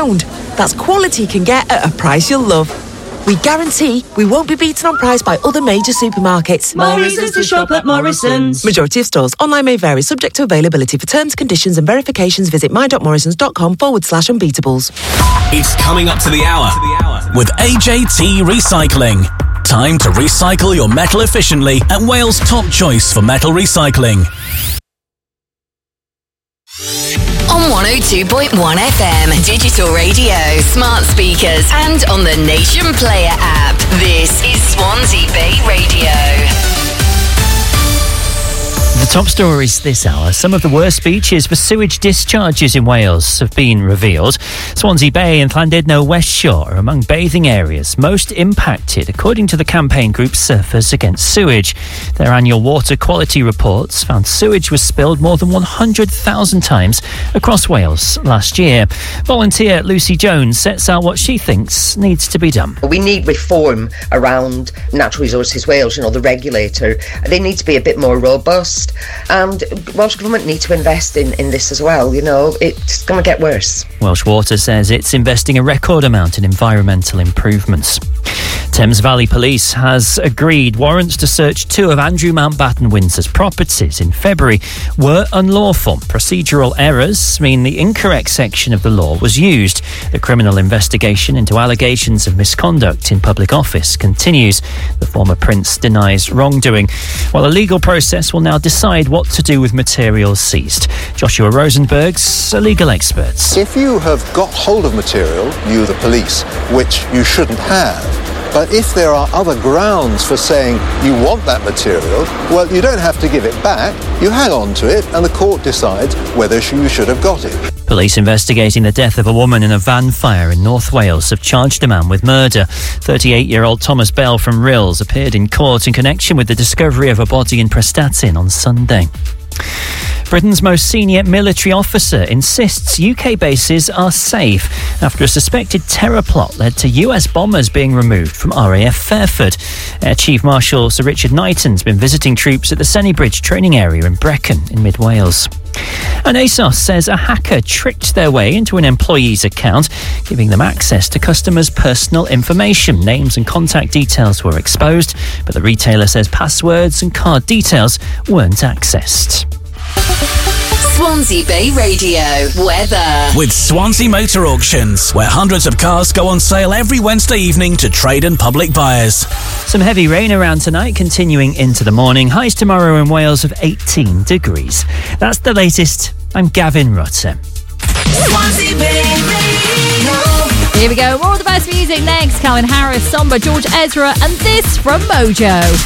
That's quality you can get at a price you'll love. We guarantee we won't be beaten on price by other major supermarkets. More reasons to shop at Morrison's. Majority of stores. Online may vary, subject to availability. For terms, conditions and verifications, visit my.morrisons.com/unbeatables. It's coming up to the hour with AJT Recycling. Time to recycle your metal efficiently at Wales' top choice for metal recycling. On 102.1 FM, digital radio, smart speakers, and on the Nation Player app. This is Swansea Bay Radio. The top stories this hour. Some of the worst beaches for sewage discharges in Wales have been revealed. Swansea Bay and Llandudno West Shore are among bathing areas most impacted, according to the campaign group Surfers Against Sewage. Their annual water quality reports found sewage was spilled more than 100,000 times across Wales last year. Volunteer Lucy Jones sets out what she thinks needs to be done. We need reform around Natural Resources Wales, the regulator. They need to be a bit more robust. And Welsh Government need to invest in this as well. It's going to get worse. Welsh Water says it's investing a record amount in environmental improvements. Thames Valley Police has agreed warrants to search two of Andrew Mountbatten Windsor's properties in February were unlawful. Procedural errors mean the incorrect section of the law was used. The criminal investigation into allegations of misconduct in public office continues. The former prince denies wrongdoing, while a legal process will now decide what to do with materials seized. Joshua Rosenberg's a legal expert. If you have got hold of material, you the police, which you shouldn't have, but if there are other grounds for saying you want that material, well, you don't have to give it back. You hang on to it and the court decides whether you should have got it. Police investigating the death of a woman in a van fire in North Wales have charged a man with murder. 38-year-old Thomas Bell from Rills appeared in court in connection with the discovery of a body in Prestatyn on Sunday. Britain's most senior military officer insists UK bases are safe after a suspected terror plot led to US bombers being removed from RAF Fairford. Air Chief Marshal Sir Richard Knighton's been visiting troops at the Senny Bridge training area in Brecon in mid Wales. And ASOS says a hacker tricked their way into an employee's account, giving them access to customers' personal information. Names and contact details were exposed, but the retailer says passwords and card details weren't accessed. Swansea Bay Radio weather with Swansea Motor Auctions, where hundreds of cars go on sale every Wednesday evening to trade and public buyers. Some heavy rain around tonight, continuing into the morning. Highs tomorrow in Wales of 18 degrees. That's the latest. I'm Gavin Rutter. Swansea Bay Radio. Here we go. More of the best music next. Calvin Harris, Samba, George Ezra, and this from Mojo.